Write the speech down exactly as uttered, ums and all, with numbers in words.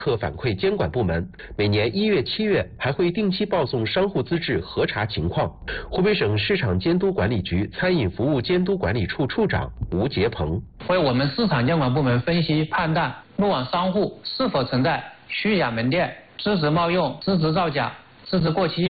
刻反馈监管部门，每年一月、七月还会定期报送商户资质核查情况。湖北省市场监督管理局餐饮服务监督管理处处长吴杰鹏为我们市场监管部门分析判断路网商户是否存在虚假门店、资质冒用、资质造假、资质过期。